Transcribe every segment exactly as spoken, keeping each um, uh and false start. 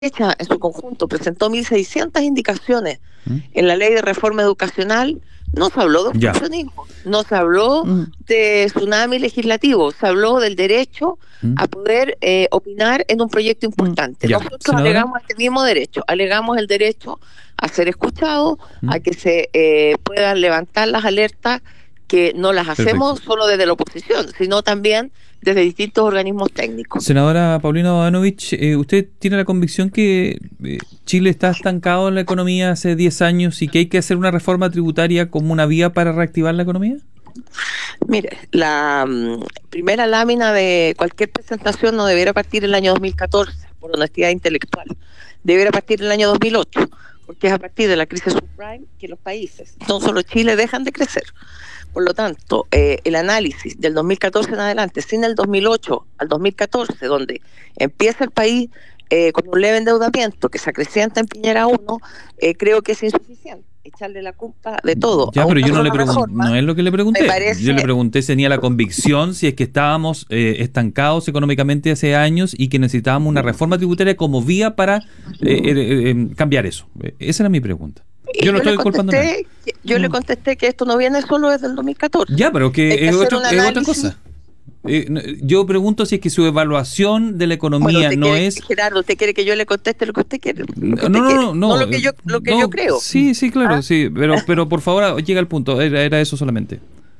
derecha en su conjunto presentó mil seiscientas indicaciones ¿Mm? en la ley de reforma educacional, no se habló de obstruccionismo, no se habló mm. de tsunami legislativo, se habló del derecho mm. a poder eh, opinar en un proyecto importante. Ya. Nosotros ¿Senadora? alegamos este mismo derecho, alegamos el derecho a ser escuchado, mm. a que se eh, puedan levantar las alertas, que no las hacemos Perfecto. solo desde la oposición, sino también desde distintos organismos técnicos. Senadora Paulina Bodanovich, eh, ¿usted tiene la convicción que eh, Chile está estancado en la economía hace diez años y que hay que hacer una reforma tributaria como una vía para reactivar la economía? Mire, la um, primera lámina de cualquier presentación no debiera partir el año dos mil catorce, por honestidad intelectual. Debiera partir el año dos mil ocho, porque es a partir de la crisis subprime que los países, no solo Chile, dejan de crecer. Por lo tanto, eh, el análisis del dos mil catorce en adelante, sin el dos mil ocho al dos mil catorce, donde empieza el país eh, con un leve endeudamiento que se acrecienta en Piñera uno, eh, creo que es insuficiente. Echarle la culpa de todo. Ya, pero yo no le pregunté, no es lo que le pregunté. Parece... Yo le pregunté si tenía la convicción, si es que estábamos eh, estancados económicamente hace años y que necesitábamos una reforma tributaria como vía para eh, eh, eh, cambiar eso. Esa era mi pregunta. Yo, yo no estoy culpando nada. Yo mm. le contesté que esto no viene solo desde el dos mil catorce. Ya, pero que, que es, otro, es otra cosa. Eh, yo pregunto si es que su evaluación de la economía bueno, no quiere, es... Gerardo, ¿usted quiere que yo le conteste lo que usted quiere? Que no, usted no, quiere. no, no, no. lo que yo, lo que no, yo creo. Sí, sí, claro, ¿Ah? sí. Pero, pero por favor, llega al punto. Era, era eso solamente.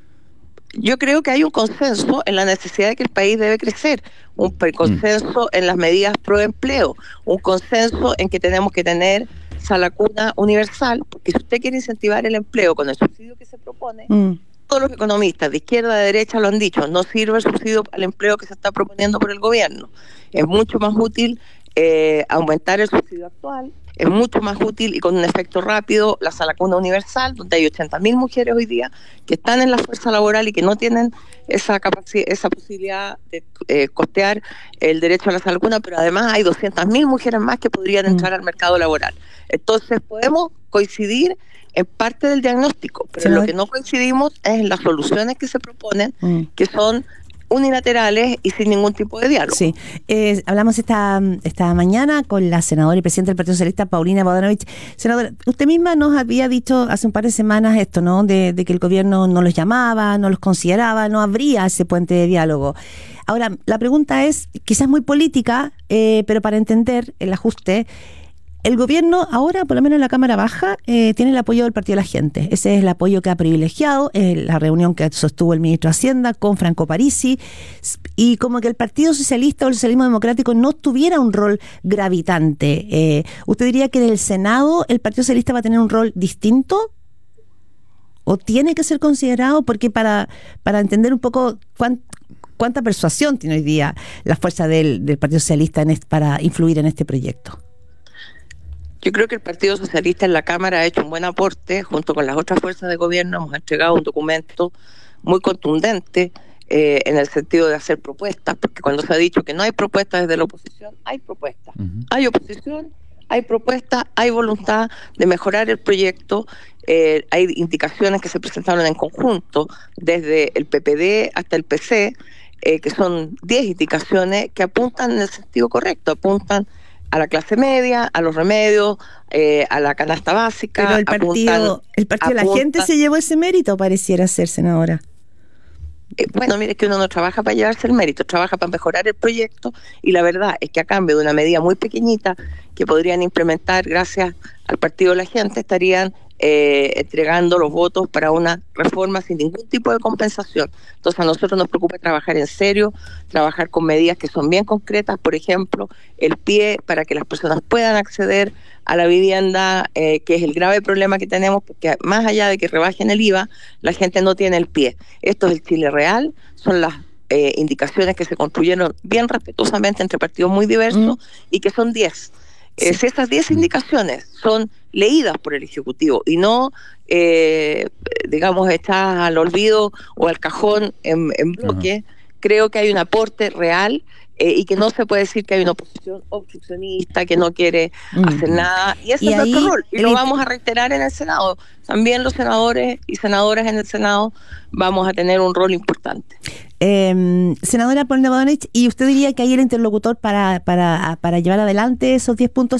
Yo creo que hay un consenso en la necesidad de que el país debe crecer, un consenso mm. en las medidas pro empleo, un consenso en que tenemos que tener salacuna universal, porque si usted quiere incentivar el empleo con el subsidio que se propone, mm. todos los economistas de izquierda a derecha lo han dicho, no sirve el subsidio al empleo que se está proponiendo por el gobierno. Es mucho más útil eh, aumentar el subsidio actual, es mucho más útil y con un efecto rápido la salacuna universal, donde hay ochenta mil mujeres hoy día que están en la fuerza laboral y que no tienen esa capacidad, esa posibilidad de eh, costear el derecho a la salacuna, pero además hay doscientas mil mujeres más que podrían entrar mm. al mercado laboral. Entonces podemos coincidir en parte del diagnóstico, pero sí, lo que no coincidimos es en las soluciones que se proponen, mm. que son unilaterales y sin ningún tipo de diálogo. Sí, eh, hablamos esta esta mañana con la senadora y presidenta del Partido Socialista, Paulina Bodanovich. Senadora, usted misma nos había dicho hace un par de semanas esto, ¿no? De, de que el gobierno no los llamaba, no los consideraba, no habría ese puente de diálogo. Ahora, la pregunta es, quizás muy política, eh, pero para entender el ajuste, el gobierno ahora, por lo menos en la Cámara Baja, eh, tiene el apoyo del Partido de la Gente. Ese es el apoyo que ha privilegiado, eh, la reunión que sostuvo el ministro de Hacienda con Franco Parisi, y como que el Partido Socialista o el Socialismo Democrático no tuviera un rol gravitante. Eh, ¿Usted diría que en el Senado el Partido Socialista va a tener un rol distinto? ¿O tiene que ser considerado? Porque para, para entender un poco cuánto, cuánta persuasión tiene hoy día la fuerza del, del Partido Socialista en este, para influir en este proyecto. Yo creo que el Partido Socialista en la Cámara ha hecho un buen aporte, junto con las otras fuerzas de gobierno. Hemos entregado un documento muy contundente eh, en el sentido de hacer propuestas, porque cuando se ha dicho que no hay propuestas desde la oposición, hay propuestas. Uh-huh. Hay oposición, hay propuestas, hay voluntad de mejorar el proyecto. Eh, hay indicaciones que se presentaron en conjunto, desde el P P D hasta el P C, eh, que son diez indicaciones que apuntan en el sentido correcto, apuntan a la clase media, a los remedios, eh, a la canasta básica. Pero el partido, apuntan, el partido de la gente se llevó ese mérito, pareciera ser, senadora. Eh, bueno, mire, es que uno no trabaja para llevarse el mérito, trabaja para mejorar el proyecto, y la verdad es que a cambio de una medida muy pequeñita que podrían implementar gracias al partido de la gente, estarían eh, entregando los votos para una reforma sin ningún tipo de compensación. Entonces a nosotros nos preocupa trabajar en serio, trabajar con medidas que son bien concretas, por ejemplo, el pie para que las personas puedan acceder a la vivienda, eh, que es el grave problema que tenemos, porque más allá de que rebajen el I V A, la gente no tiene el pie. Esto es el Chile real, son las eh, indicaciones que se construyeron bien respetuosamente entre partidos muy diversos, mm. y que son diez. Eh, si esas diez indicaciones son leídas por el Ejecutivo y no, eh, digamos, echadas al olvido o al cajón en, en bloque, uh-huh. creo que hay un aporte real eh, y que no se puede decir que hay una oposición obstruccionista que no quiere mm. hacer nada, y ese y es ahí, nuestro rol, y lo vamos a reiterar en el Senado. También los senadores y senadoras en el Senado vamos a tener un rol importante. Eh, senadora Paulina Bodanovich, ¿y usted diría que hay el interlocutor para, para, para llevar adelante esos diez puntos